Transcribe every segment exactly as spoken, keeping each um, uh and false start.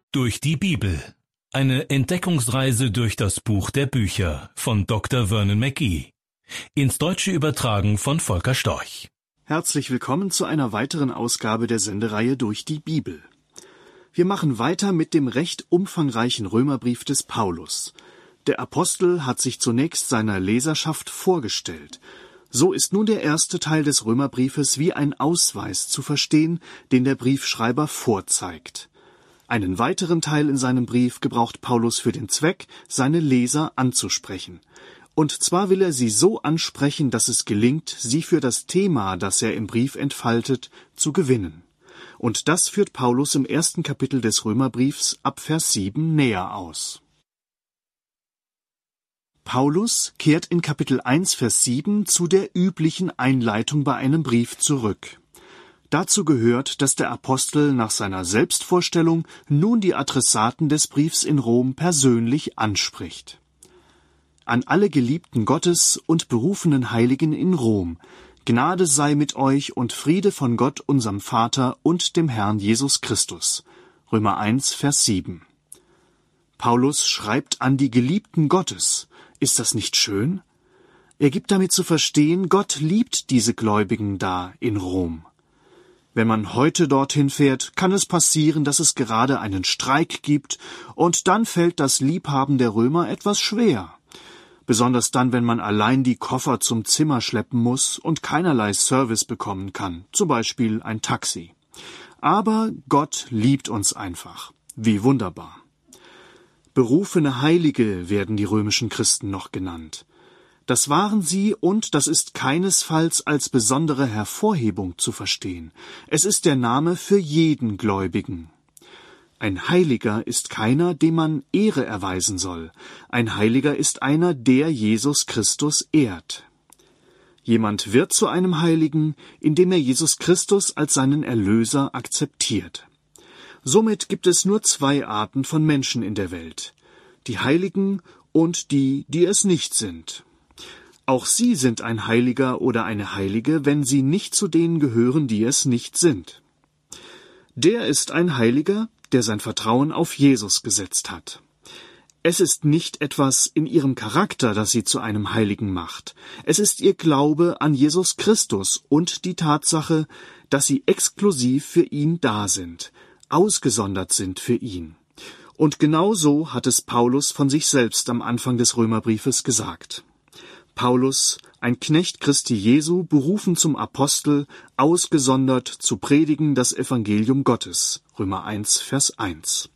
Durch die Bibel. Eine Entdeckungsreise durch das Buch der Bücher von Doktor Vernon McGee. Ins Deutsche übertragen von Volker Storch. Herzlich willkommen zu einer weiteren Ausgabe der Sendereihe Durch die Bibel. Wir machen weiter mit dem recht umfangreichen Römerbrief des Paulus. Der Apostel hat sich zunächst seiner Leserschaft vorgestellt. So ist nun der erste Teil des Römerbriefes wie ein Ausweis zu verstehen, den der Briefschreiber vorzeigt. Einen weiteren Teil in seinem Brief gebraucht Paulus für den Zweck, seine Leser anzusprechen. Und zwar will er sie so ansprechen, dass es gelingt, sie für das Thema, das er im Brief entfaltet, zu gewinnen. Und das führt Paulus im ersten Kapitel des Römerbriefs ab Vers sieben näher aus. Paulus kehrt in Kapitel eins, Vers sieben zu der üblichen Einleitung bei einem Brief zurück. Dazu gehört, dass der Apostel nach seiner Selbstvorstellung nun die Adressaten des Briefs in Rom persönlich anspricht. An alle Geliebten Gottes und berufenen Heiligen in Rom, Gnade sei mit euch und Friede von Gott, unserem Vater und dem Herrn Jesus Christus. Römer eins, Vers sieben. Paulus schreibt an die Geliebten Gottes. Ist das nicht schön? Er gibt damit zu verstehen, Gott liebt diese Gläubigen da in Rom. Wenn man heute dorthin fährt, kann es passieren, dass es gerade einen Streik gibt, und dann fällt das Liebhaben der Römer etwas schwer. Besonders dann, wenn man allein die Koffer zum Zimmer schleppen muss und keinerlei Service bekommen kann, zum Beispiel ein Taxi. Aber Gott liebt uns einfach. Wie wunderbar. Berufene Heilige werden die römischen Christen noch genannt. Das waren sie, und das ist keinesfalls als besondere Hervorhebung zu verstehen. Es ist der Name für jeden Gläubigen. Ein Heiliger ist keiner, dem man Ehre erweisen soll. Ein Heiliger ist einer, der Jesus Christus ehrt. Jemand wird zu einem Heiligen, indem er Jesus Christus als seinen Erlöser akzeptiert. Somit gibt es nur zwei Arten von Menschen in der Welt: die Heiligen und die, die es nicht sind. Auch sie sind ein Heiliger oder eine Heilige, wenn sie nicht zu denen gehören, die es nicht sind. Der ist ein Heiliger, der sein Vertrauen auf Jesus gesetzt hat. Es ist nicht etwas in ihrem Charakter, das sie zu einem Heiligen macht. Es ist ihr Glaube an Jesus Christus und die Tatsache, dass sie exklusiv für ihn da sind, ausgesondert sind für ihn. Und genau so hat es Paulus von sich selbst am Anfang des Römerbriefes gesagt. Paulus, ein Knecht Christi Jesu, berufen zum Apostel, ausgesondert zu predigen das Evangelium Gottes. Römer eins, Vers eins.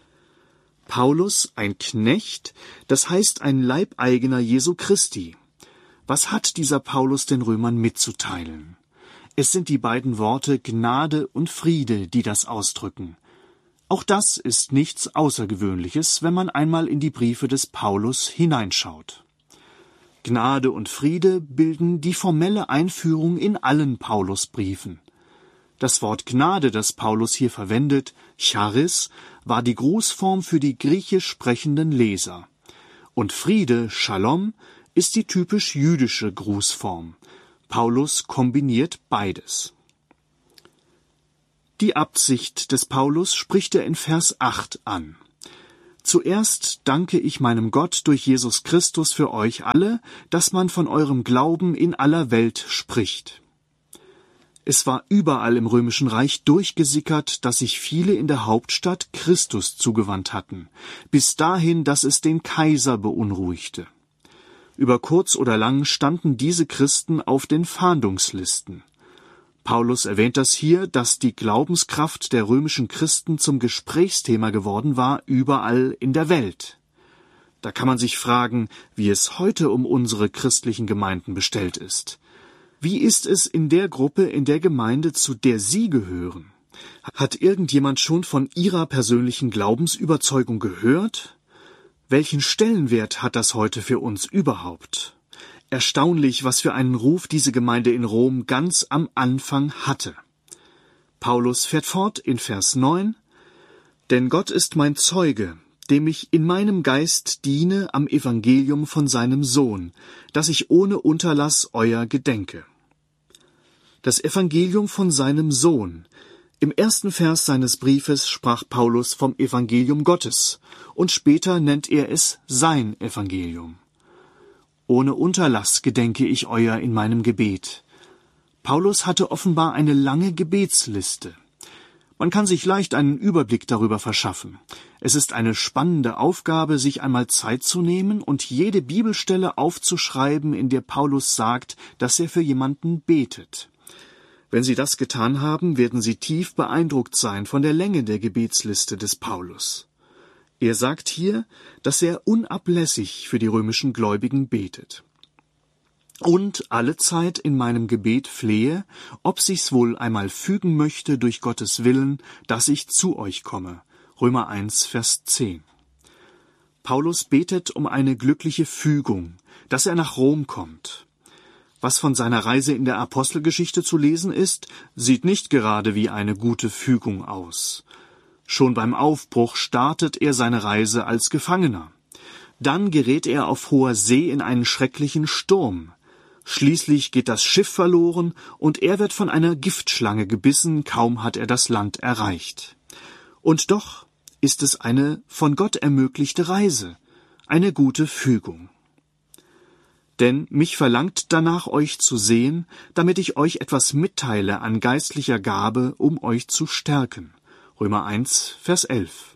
Paulus, ein Knecht, das heißt ein Leibeigener Jesu Christi. Was hat dieser Paulus den Römern mitzuteilen? Es sind die beiden Worte Gnade und Friede, die das ausdrücken. Auch das ist nichts Außergewöhnliches, wenn man einmal in die Briefe des Paulus hineinschaut. Gnade und Friede bilden die formelle Einführung in allen Paulusbriefen. Das Wort Gnade, das Paulus hier verwendet, Charis, war die Grußform für die griechisch sprechenden Leser. Und Friede, Shalom, ist die typisch jüdische Grußform. Paulus kombiniert beides. Die Absicht des Paulus spricht er in Vers acht an. Zuerst danke ich meinem Gott durch Jesus Christus für euch alle, dass man von eurem Glauben in aller Welt spricht. Es war überall im Römischen Reich durchgesickert, dass sich viele in der Hauptstadt Christus zugewandt hatten, bis dahin, dass es den Kaiser beunruhigte. Über kurz oder lang standen diese Christen auf den Fahndungslisten. Paulus erwähnt das hier, dass die Glaubenskraft der römischen Christen zum Gesprächsthema geworden war, überall in der Welt. Da kann man sich fragen, wie es heute um unsere christlichen Gemeinden bestellt ist. Wie ist es in der Gruppe, in der Gemeinde, zu der Sie gehören? Hat irgendjemand schon von Ihrer persönlichen Glaubensüberzeugung gehört? Welchen Stellenwert hat das heute für uns überhaupt? Erstaunlich, was für einen Ruf diese Gemeinde in Rom ganz am Anfang hatte. Paulus fährt fort in Vers neun: Denn Gott ist mein Zeuge, dem ich in meinem Geist diene am Evangelium von seinem Sohn, dass ich ohne Unterlass euer gedenke. Das Evangelium von seinem Sohn. Im ersten Vers seines Briefes sprach Paulus vom Evangelium Gottes, und später nennt er es sein Evangelium. Ohne Unterlass gedenke ich euer in meinem Gebet. Paulus hatte offenbar eine lange Gebetsliste. Man kann sich leicht einen Überblick darüber verschaffen. Es ist eine spannende Aufgabe, sich einmal Zeit zu nehmen und jede Bibelstelle aufzuschreiben, in der Paulus sagt, dass er für jemanden betet. Wenn Sie das getan haben, werden Sie tief beeindruckt sein von der Länge der Gebetsliste des Paulus. Er sagt hier, dass er unablässig für die römischen Gläubigen betet. Und allezeit in meinem Gebet flehe, ob sich's wohl einmal fügen möchte durch Gottes Willen, dass ich zu euch komme. Römer eins, Vers zehn. Paulus betet um eine glückliche Fügung, dass er nach Rom kommt. Was von seiner Reise in der Apostelgeschichte zu lesen ist, sieht nicht gerade wie eine gute Fügung aus. Schon beim Aufbruch startet er seine Reise als Gefangener. Dann gerät er auf hoher See in einen schrecklichen Sturm. Schließlich geht das Schiff verloren und er wird von einer Giftschlange gebissen, kaum hat er das Land erreicht. Und doch ist es eine von Gott ermöglichte Reise, eine gute Fügung. Denn mich verlangt danach, euch zu sehen, damit ich euch etwas mitteile an geistlicher Gabe, um euch zu stärken. Römer eins, Vers elf.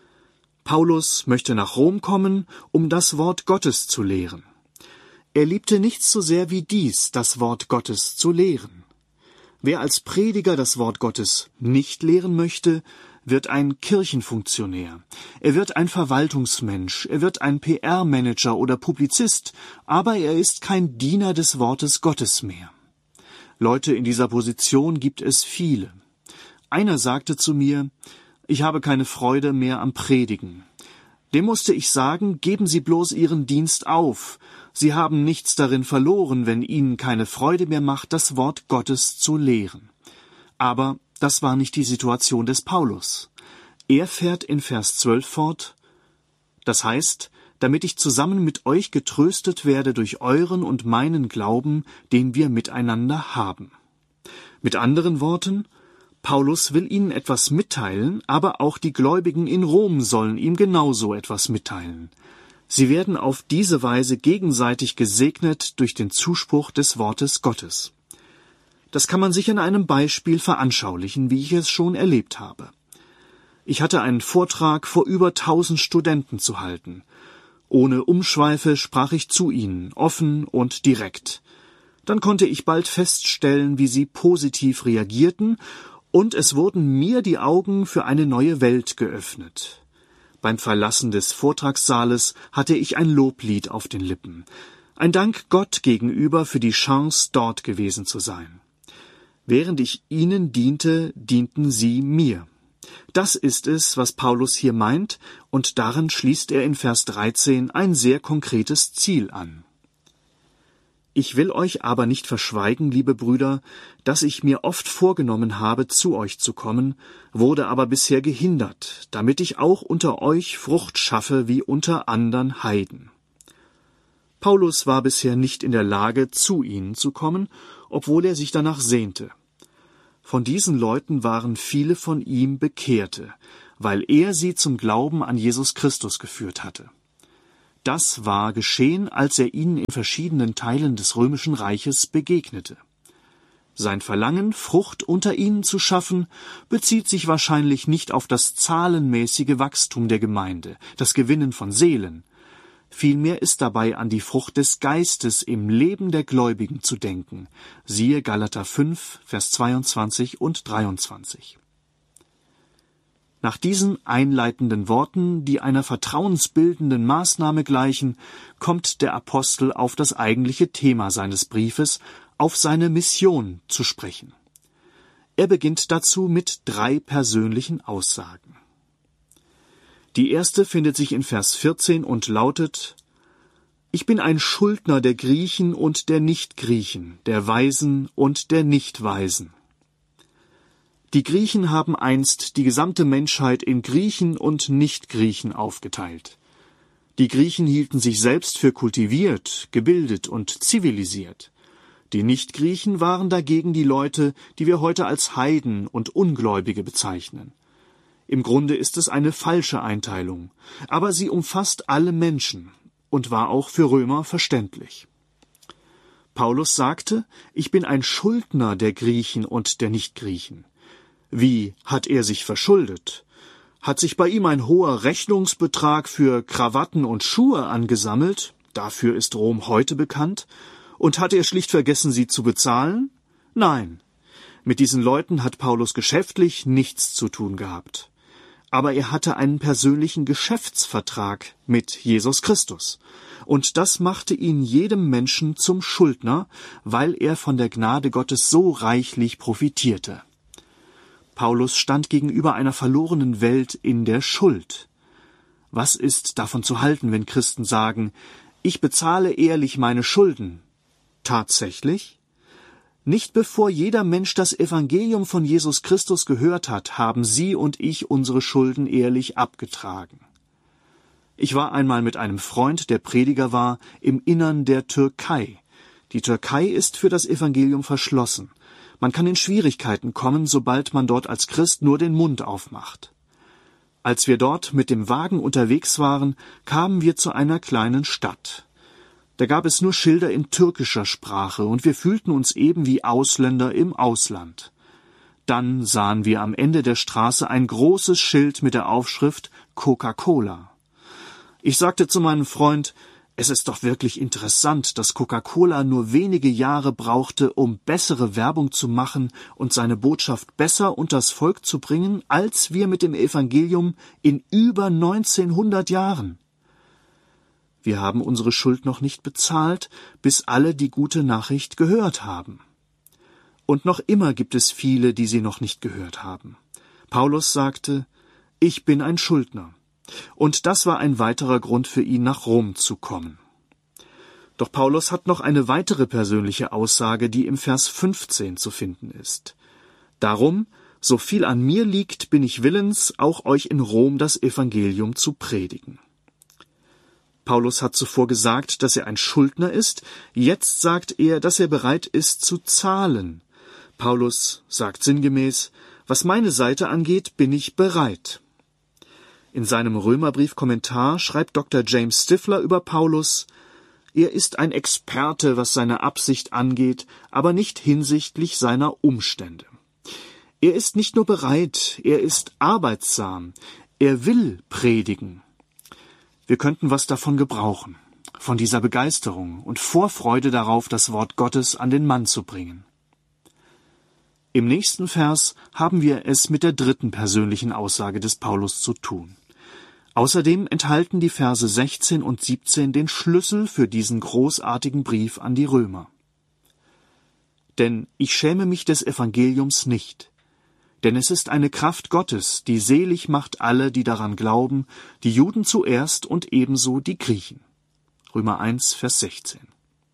Paulus möchte nach Rom kommen, um das Wort Gottes zu lehren. Er liebte nichts so sehr wie dies, das Wort Gottes zu lehren. Wer als Prediger das Wort Gottes nicht lehren möchte, wird ein Kirchenfunktionär, er wird ein Verwaltungsmensch, er wird ein P R-Manager oder Publizist, aber er ist kein Diener des Wortes Gottes mehr. Leute in dieser Position gibt es viele. Einer sagte zu mir, ich habe keine Freude mehr am Predigen. Dem musste ich sagen, geben Sie bloß Ihren Dienst auf. Sie haben nichts darin verloren, wenn Ihnen keine Freude mehr macht, das Wort Gottes zu lehren. Aber das war nicht die Situation des Paulus. Er fährt in Vers zwölf fort, das heißt, damit ich zusammen mit euch getröstet werde durch euren und meinen Glauben, den wir miteinander haben. Mit anderen Worten, Paulus will ihnen etwas mitteilen, aber auch die Gläubigen in Rom sollen ihm genauso etwas mitteilen. Sie werden auf diese Weise gegenseitig gesegnet durch den Zuspruch des Wortes Gottes. Das kann man sich an einem Beispiel veranschaulichen, wie ich es schon erlebt habe. Ich hatte einen Vortrag vor über tausend Studenten zu halten. Ohne Umschweife sprach ich zu ihnen, offen und direkt. Dann konnte ich bald feststellen, wie sie positiv reagierten, und es wurden mir die Augen für eine neue Welt geöffnet. Beim Verlassen des Vortragssaales hatte ich ein Loblied auf den Lippen. Ein Dank Gott gegenüber für die Chance, dort gewesen zu sein. Während ich ihnen diente, dienten sie mir. Das ist es, was Paulus hier meint, und daran schließt er in Vers dreizehn ein sehr konkretes Ziel an. Ich will euch aber nicht verschweigen, liebe Brüder, dass ich mir oft vorgenommen habe, zu euch zu kommen, wurde aber bisher gehindert, damit ich auch unter euch Frucht schaffe wie unter andern Heiden. Paulus war bisher nicht in der Lage, zu ihnen zu kommen, obwohl er sich danach sehnte. Von diesen Leuten waren viele von ihm Bekehrte, weil er sie zum Glauben an Jesus Christus geführt hatte. Das war geschehen, als er ihnen in verschiedenen Teilen des römischen Reiches begegnete. Sein Verlangen, Frucht unter ihnen zu schaffen, bezieht sich wahrscheinlich nicht auf das zahlenmäßige Wachstum der Gemeinde, das Gewinnen von Seelen. Vielmehr ist dabei an die Frucht des Geistes im Leben der Gläubigen zu denken. Siehe Galater fünf, Vers zweiundzwanzig und dreiundzwanzig. Nach diesen einleitenden Worten, die einer vertrauensbildenden Maßnahme gleichen, kommt der Apostel auf das eigentliche Thema seines Briefes, auf seine Mission zu sprechen. Er beginnt dazu mit drei persönlichen Aussagen. Die erste findet sich in Vers vierzehn und lautet: Ich bin ein Schuldner der Griechen und der Nichtgriechen, der Weisen und der Nichtweisen. Die Griechen haben einst die gesamte Menschheit in Griechen und Nichtgriechen aufgeteilt. Die Griechen hielten sich selbst für kultiviert, gebildet und zivilisiert. Die Nichtgriechen waren dagegen die Leute, die wir heute als Heiden und Ungläubige bezeichnen. Im Grunde ist es eine falsche Einteilung, aber sie umfasst alle Menschen und war auch für Römer verständlich. Paulus sagte, ich bin ein Schuldner der Griechen und der Nichtgriechen. Wie hat er sich verschuldet? Hat sich bei ihm ein hoher Rechnungsbetrag für Krawatten und Schuhe angesammelt? Dafür ist Rom heute bekannt. Und hat er schlicht vergessen, sie zu bezahlen? Nein. Mit diesen Leuten hat Paulus geschäftlich nichts zu tun gehabt. Aber er hatte einen persönlichen Geschäftsvertrag mit Jesus Christus. Und das machte ihn jedem Menschen zum Schuldner, weil er von der Gnade Gottes so reichlich profitierte. Paulus stand gegenüber einer verlorenen Welt in der Schuld. Was ist davon zu halten, wenn Christen sagen, ich bezahle ehrlich meine Schulden? Tatsächlich? Nicht bevor jeder Mensch das Evangelium von Jesus Christus gehört hat, haben Sie und ich unsere Schulden ehrlich abgetragen. Ich war einmal mit einem Freund, der Prediger war, im Innern der Türkei. Die Türkei ist für das Evangelium verschlossen. Man kann in Schwierigkeiten kommen, sobald man dort als Christ nur den Mund aufmacht. Als wir dort mit dem Wagen unterwegs waren, kamen wir zu einer kleinen Stadt. Da gab es nur Schilder in türkischer Sprache, und wir fühlten uns eben wie Ausländer im Ausland. Dann sahen wir am Ende der Straße ein großes Schild mit der Aufschrift Coca-Cola. Ich sagte zu meinem Freund, es ist doch wirklich interessant, dass Coca-Cola nur wenige Jahre brauchte, um bessere Werbung zu machen und seine Botschaft besser unters Volk zu bringen, als wir mit dem Evangelium in über neunzehnhundert Jahren. Wir haben unsere Schuld noch nicht bezahlt, bis alle die gute Nachricht gehört haben. Und noch immer gibt es viele, die sie noch nicht gehört haben. Paulus sagte, ich bin ein Schuldner. Und das war ein weiterer Grund für ihn, nach Rom zu kommen. Doch Paulus hat noch eine weitere persönliche Aussage, die im Vers fünfzehn zu finden ist. Darum, so viel an mir liegt, bin ich willens, auch euch in Rom das Evangelium zu predigen. Paulus hat zuvor gesagt, dass er ein Schuldner ist, jetzt sagt er, dass er bereit ist zu zahlen. Paulus sagt sinngemäß, was meine Seite angeht, bin ich bereit. In seinem Römerbrief-Kommentar schreibt Doktor James Stifler über Paulus, er ist ein Experte, was seine Absicht angeht, aber nicht hinsichtlich seiner Umstände. Er ist nicht nur bereit, er ist arbeitsam, er will predigen. Wir könnten was davon gebrauchen, von dieser Begeisterung und Vorfreude darauf, das Wort Gottes an den Mann zu bringen. Im nächsten Vers haben wir es mit der dritten persönlichen Aussage des Paulus zu tun. Außerdem enthalten die Verse sechzehn und siebzehn den Schlüssel für diesen großartigen Brief an die Römer. Denn ich schäme mich des Evangeliums nicht, denn es ist eine Kraft Gottes, die selig macht alle, die daran glauben, die Juden zuerst und ebenso die Griechen. Römer eins, Vers sechzehn.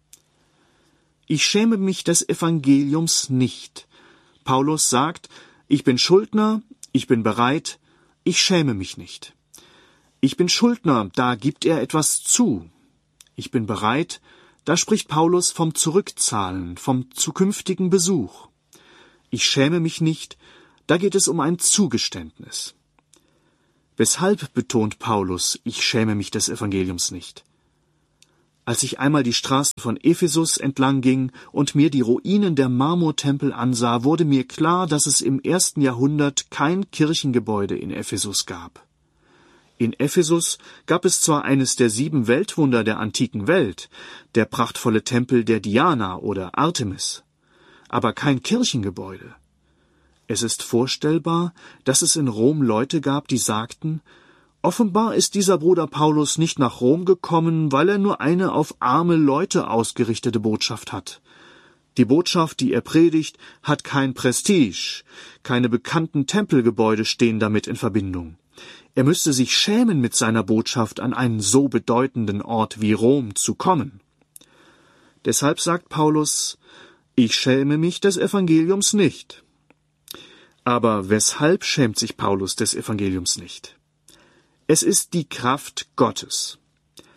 Ich schäme mich des Evangeliums nicht. Paulus sagt, ich bin Schuldner, ich bin bereit, ich schäme mich nicht. Ich bin Schuldner, da gibt er etwas zu. Ich bin bereit, da spricht Paulus vom Zurückzahlen, vom zukünftigen Besuch. Ich schäme mich nicht, da geht es um ein Zugeständnis. Weshalb betont Paulus, ich schäme mich des Evangeliums nicht? Als ich einmal die Straßen von Ephesus entlang ging und mir die Ruinen der Marmortempel ansah, wurde mir klar, dass es im ersten Jahrhundert kein Kirchengebäude in Ephesus gab. In Ephesus gab es zwar eines der sieben Weltwunder der antiken Welt, der prachtvolle Tempel der Diana oder Artemis, aber kein Kirchengebäude. Es ist vorstellbar, dass es in Rom Leute gab, die sagten, offenbar ist dieser Bruder Paulus nicht nach Rom gekommen, weil er nur eine auf arme Leute ausgerichtete Botschaft hat. Die Botschaft, die er predigt, hat kein Prestige, keine bekannten Tempelgebäude stehen damit in Verbindung. Er müsste sich schämen, mit seiner Botschaft an einen so bedeutenden Ort wie Rom zu kommen. Deshalb sagt Paulus, ich schäme mich des Evangeliums nicht. Aber weshalb schämt sich Paulus des Evangeliums nicht? Es ist die Kraft Gottes.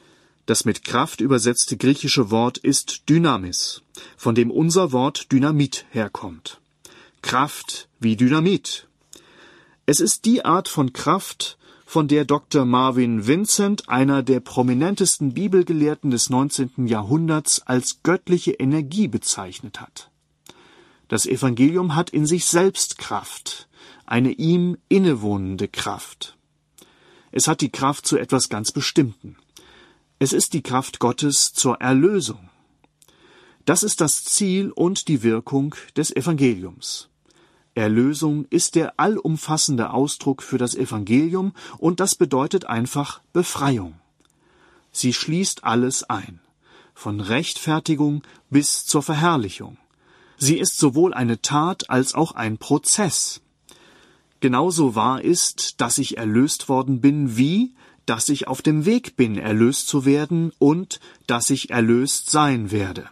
Das mit Kraft übersetzte griechische Wort ist Dynamis, von dem unser Wort Dynamit herkommt. Kraft wie Dynamit. Es ist die Art von Kraft, von der Doktor Marvin Vincent, einer der prominentesten Bibelgelehrten des neunzehnten Jahrhunderts, als göttliche Energie bezeichnet hat. Das Evangelium hat in sich selbst Kraft, eine ihm innewohnende Kraft. Es hat die Kraft zu etwas ganz Bestimmten. Es ist die Kraft Gottes zur Erlösung. Das ist das Ziel und die Wirkung des Evangeliums. Erlösung ist der allumfassende Ausdruck für das Evangelium und das bedeutet einfach Befreiung. Sie schließt alles ein, von Rechtfertigung bis zur Verherrlichung. Sie ist sowohl eine Tat als auch ein Prozess. Genauso wahr ist, dass ich erlöst worden bin, wie, dass ich auf dem Weg bin, erlöst zu werden und dass ich erlöst sein werde.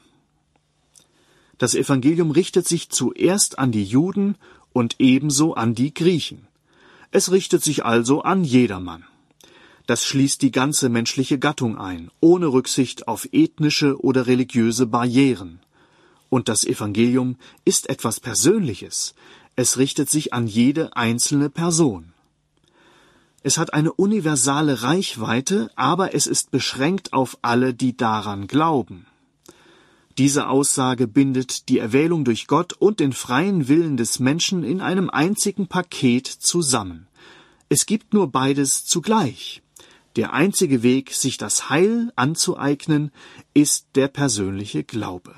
Das Evangelium richtet sich zuerst an die Juden und ebenso an die Griechen. Es richtet sich also an jedermann. Das schließt die ganze menschliche Gattung ein, ohne Rücksicht auf ethnische oder religiöse Barrieren. Und das Evangelium ist etwas Persönliches. Es richtet sich an jede einzelne Person. Es hat eine universale Reichweite, aber es ist beschränkt auf alle, die daran glauben. Diese Aussage bindet die Erwählung durch Gott und den freien Willen des Menschen in einem einzigen Paket zusammen. Es gibt nur beides zugleich. Der einzige Weg, sich das Heil anzueignen, ist der persönliche Glaube.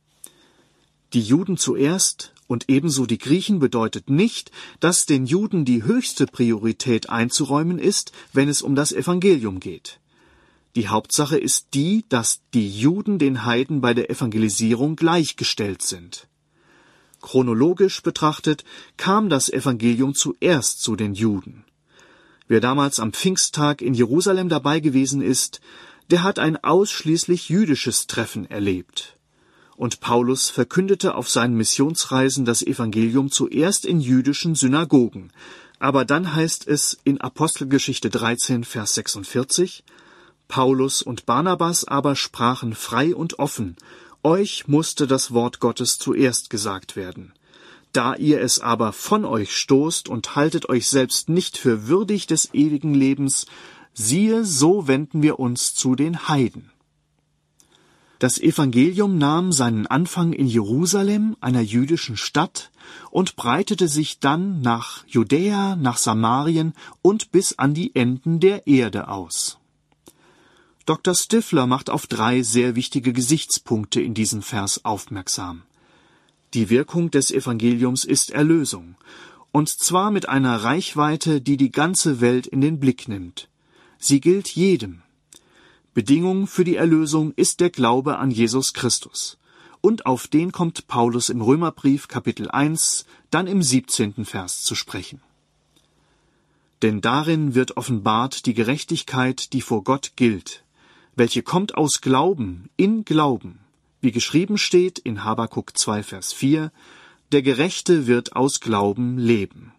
Die Juden zuerst und ebenso die Griechen bedeutet nicht, dass den Juden die höchste Priorität einzuräumen ist, wenn es um das Evangelium geht. Die Hauptsache ist die, dass die Juden den Heiden bei der Evangelisierung gleichgestellt sind. Chronologisch betrachtet kam das Evangelium zuerst zu den Juden. Wer damals am Pfingsttag in Jerusalem dabei gewesen ist, der hat ein ausschließlich jüdisches Treffen erlebt. Und Paulus verkündete auf seinen Missionsreisen das Evangelium zuerst in jüdischen Synagogen. Aber dann heißt es in Apostelgeschichte dreizehn, Vers sechsundvierzig, Paulus und Barnabas aber sprachen frei und offen, euch musste das Wort Gottes zuerst gesagt werden. Da ihr es aber von euch stoßt und haltet euch selbst nicht für würdig des ewigen Lebens, siehe, so wenden wir uns zu den Heiden. Das Evangelium nahm seinen Anfang in Jerusalem, einer jüdischen Stadt, und breitete sich dann nach Judäa, nach Samarien und bis an die Enden der Erde aus. Doktor Stifler macht auf drei sehr wichtige Gesichtspunkte in diesem Vers aufmerksam. Die Wirkung des Evangeliums ist Erlösung, und zwar mit einer Reichweite, die die ganze Welt in den Blick nimmt. Sie gilt jedem. Bedingung für die Erlösung ist der Glaube an Jesus Christus. Und auf den kommt Paulus im Römerbrief Kapitel eins, dann im siebzehnten Vers zu sprechen. Denn darin wird offenbart die Gerechtigkeit, die vor Gott gilt, welche kommt aus Glauben, in Glauben, wie geschrieben steht in Habakuk zwei, Vers vier, der Gerechte wird aus Glauben leben.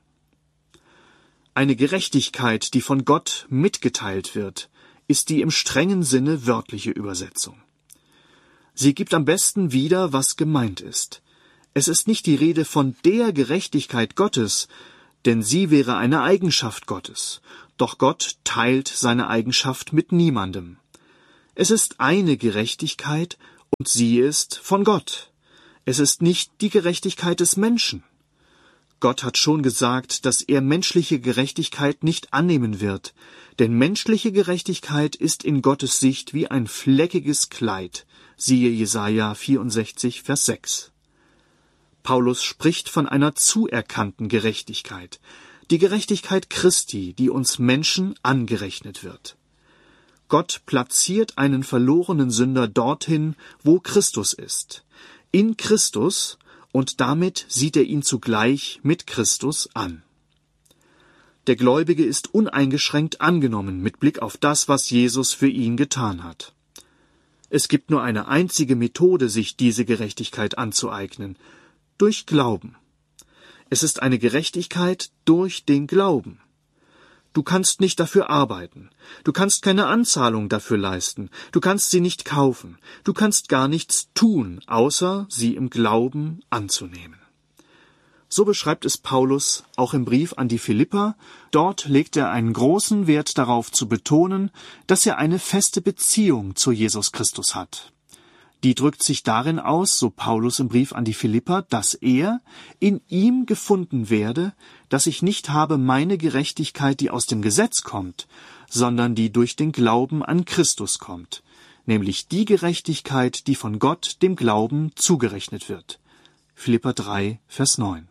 Eine Gerechtigkeit, die von Gott mitgeteilt wird, ist die im strengen Sinne wörtliche Übersetzung. Sie gibt am besten wieder, was gemeint ist. Es ist nicht die Rede von der Gerechtigkeit Gottes, denn sie wäre eine Eigenschaft Gottes, doch Gott teilt seine Eigenschaft mit niemandem. Es ist eine Gerechtigkeit, und sie ist von Gott. Es ist nicht die Gerechtigkeit des Menschen. Gott hat schon gesagt, dass er menschliche Gerechtigkeit nicht annehmen wird, denn menschliche Gerechtigkeit ist in Gottes Sicht wie ein fleckiges Kleid, siehe Jesaja vierundsechzig, Vers sechs. Paulus spricht von einer zuerkannten Gerechtigkeit, die Gerechtigkeit Christi, die uns Menschen angerechnet wird. Gott platziert einen verlorenen Sünder dorthin, wo Christus ist. In Christus, und damit sieht er ihn zugleich mit Christus an. Der Gläubige ist uneingeschränkt angenommen mit Blick auf das, was Jesus für ihn getan hat. Es gibt nur eine einzige Methode, sich diese Gerechtigkeit anzueignen: durch Glauben. Es ist eine Gerechtigkeit durch den Glauben. Du kannst nicht dafür arbeiten. Du kannst keine Anzahlung dafür leisten. Du kannst sie nicht kaufen. Du kannst gar nichts tun, außer sie im Glauben anzunehmen. So beschreibt es Paulus auch im Brief an die Philipper. Dort legt er einen großen Wert darauf zu betonen, dass er eine feste Beziehung zu Jesus Christus hat. Die drückt sich darin aus, so Paulus im Brief an die Philipper, dass er in ihm gefunden werde, dass ich nicht habe meine Gerechtigkeit, die aus dem Gesetz kommt, sondern die durch den Glauben an Christus kommt, nämlich die Gerechtigkeit, die von Gott dem Glauben zugerechnet wird. Philipper drei, Vers neun.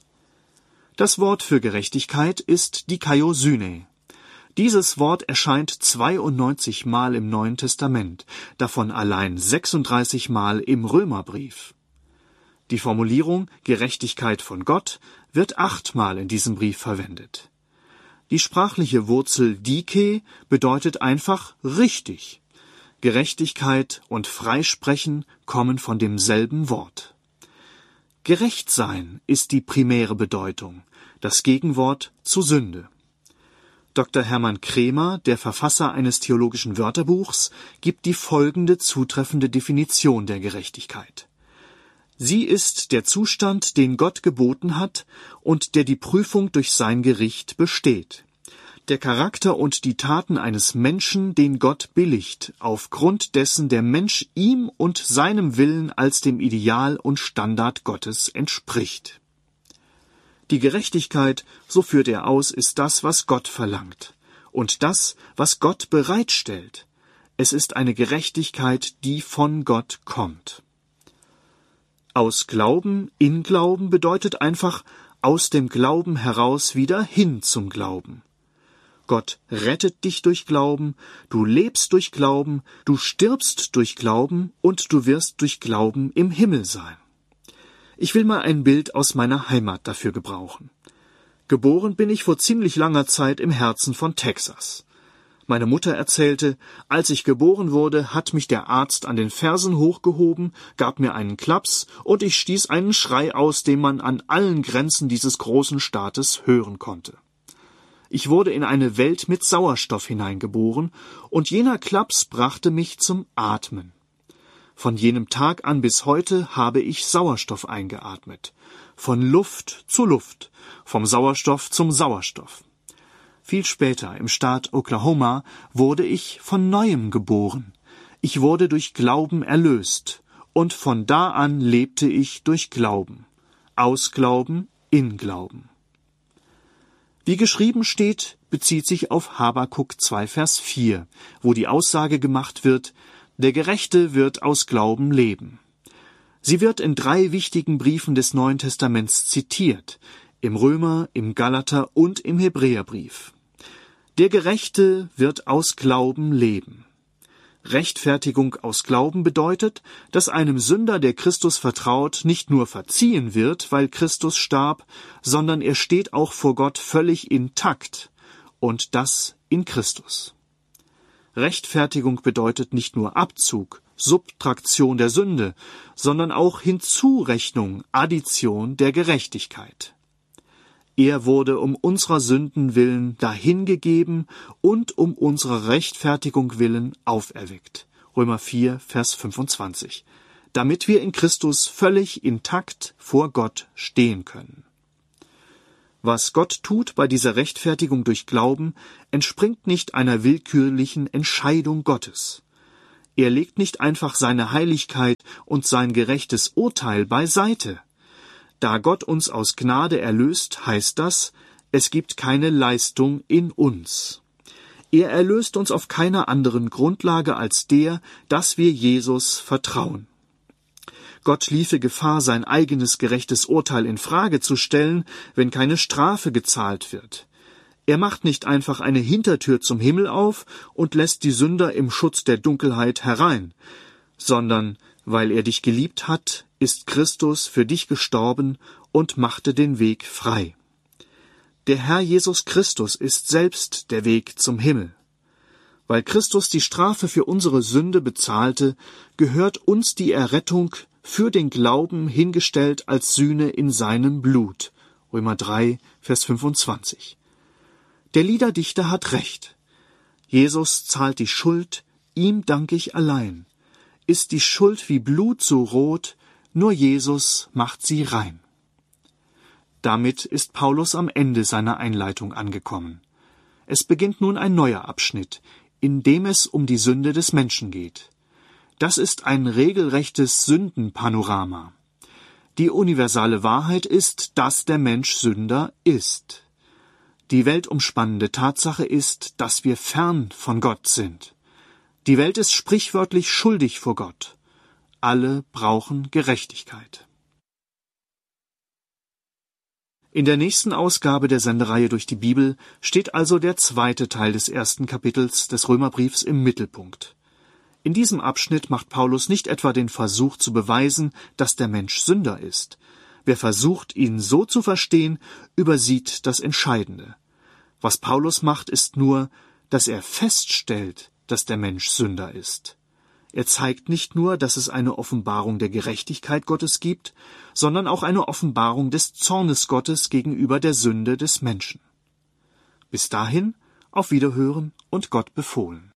Das Wort für Gerechtigkeit ist Dikaiosyne. Dieses Wort erscheint zweiundneunzig Mal im Neuen Testament, davon allein sechsunddreißig Mal im Römerbrief. Die Formulierung Gerechtigkeit von Gott wird achtmal in diesem Brief verwendet. Die sprachliche Wurzel dike bedeutet einfach richtig. Gerechtigkeit und Freisprechen kommen von demselben Wort. Gerecht sein ist die primäre Bedeutung, das Gegenwort zu Sünde. Doktor Hermann Kremer, der Verfasser eines theologischen Wörterbuchs, gibt die folgende zutreffende Definition der Gerechtigkeit. Sie ist der Zustand, den Gott geboten hat und der die Prüfung durch sein Gericht besteht. Der Charakter und die Taten eines Menschen, den Gott billigt, aufgrund dessen der Mensch ihm und seinem Willen als dem Ideal und Standard Gottes entspricht. Die Gerechtigkeit, so führt er aus, ist das, was Gott verlangt und das, was Gott bereitstellt. Es ist eine Gerechtigkeit, die von Gott kommt. Aus Glauben in Glauben bedeutet einfach aus dem Glauben heraus wieder hin zum Glauben. Gott rettet dich durch Glauben, du lebst durch Glauben, du stirbst durch Glauben und du wirst durch Glauben im Himmel sein. Ich will mal ein Bild aus meiner Heimat dafür gebrauchen. Geboren bin ich vor ziemlich langer Zeit im Herzen von Texas. Meine Mutter erzählte, als ich geboren wurde, hat mich der Arzt an den Fersen hochgehoben, gab mir einen Klaps und ich stieß einen Schrei aus, den man an allen Grenzen dieses großen Staates hören konnte. Ich wurde in eine Welt mit Sauerstoff hineingeboren und jener Klaps brachte mich zum Atmen. Von jenem Tag an bis heute habe ich Sauerstoff eingeatmet. Von Luft zu Luft, vom Sauerstoff zum Sauerstoff. Viel später, im Staat Oklahoma, wurde ich von Neuem geboren. Ich wurde durch Glauben erlöst. Und von da an lebte ich durch Glauben. Aus Glauben in Glauben. Wie geschrieben steht, bezieht sich auf Habakuk zwei, Vers vier, wo die Aussage gemacht wird, der Gerechte wird aus Glauben leben. Sie wird in drei wichtigen Briefen des Neuen Testaments zitiert, im Römer, im Galater und im Hebräerbrief. Der Gerechte wird aus Glauben leben. Rechtfertigung aus Glauben bedeutet, dass einem Sünder, der Christus vertraut, nicht nur verziehen wird, weil Christus starb, sondern er steht auch vor Gott völlig intakt, und das in Christus. Rechtfertigung bedeutet nicht nur Abzug, Subtraktion der Sünde, sondern auch Hinzurechnung, Addition der Gerechtigkeit. Er wurde um unserer Sünden willen dahingegeben und um unserer Rechtfertigung willen auferweckt. Römer vier, Vers fünfundzwanzig. Damit wir in Christus völlig intakt vor Gott stehen können. Was Gott tut bei dieser Rechtfertigung durch Glauben, entspringt nicht einer willkürlichen Entscheidung Gottes. Er legt nicht einfach seine Heiligkeit und sein gerechtes Urteil beiseite. Da Gott uns aus Gnade erlöst, heißt das, es gibt keine Leistung in uns. Er erlöst uns auf keiner anderen Grundlage als der, dass wir Jesus vertrauen. Gott liefe Gefahr, sein eigenes gerechtes Urteil in Frage zu stellen, wenn keine Strafe gezahlt wird. Er macht nicht einfach eine Hintertür zum Himmel auf und lässt die Sünder im Schutz der Dunkelheit herein, sondern, weil er dich geliebt hat, ist Christus für dich gestorben und machte den Weg frei. Der Herr Jesus Christus ist selbst der Weg zum Himmel. Weil Christus die Strafe für unsere Sünde bezahlte, gehört uns die Errettung für den Glauben hingestellt als Sühne in seinem Blut. Römer drei, Vers fünfundzwanzig. Der Liederdichter hat recht. Jesus zahlt die Schuld, ihm dank ich allein. Ist die Schuld wie Blut so rot, nur Jesus macht sie rein. Damit ist Paulus am Ende seiner Einleitung angekommen. Es beginnt nun ein neuer Abschnitt, in dem es um die Sünde des Menschen geht. Das ist ein regelrechtes Sündenpanorama. Die universale Wahrheit ist, dass der Mensch Sünder ist. Die weltumspannende Tatsache ist, dass wir fern von Gott sind. Die Welt ist sprichwörtlich schuldig vor Gott. Alle brauchen Gerechtigkeit. In der nächsten Ausgabe der Sendereihe durch die Bibel steht also der zweite Teil des ersten Kapitels des Römerbriefs im Mittelpunkt. In diesem Abschnitt macht Paulus nicht etwa den Versuch zu beweisen, dass der Mensch Sünder ist. Wer versucht, ihn so zu verstehen, übersieht das Entscheidende. Was Paulus macht, ist nur, dass er feststellt, dass der Mensch Sünder ist. Er zeigt nicht nur, dass es eine Offenbarung der Gerechtigkeit Gottes gibt, sondern auch eine Offenbarung des Zornes Gottes gegenüber der Sünde des Menschen. Bis dahin, auf Wiederhören und Gott befohlen.